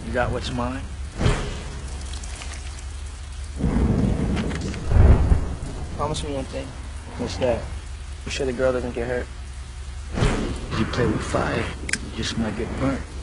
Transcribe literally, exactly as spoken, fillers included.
You got what's mine? Promise me one thing. What's that? You sure the girl doesn't get hurt? If you play with fire, you just might get burnt.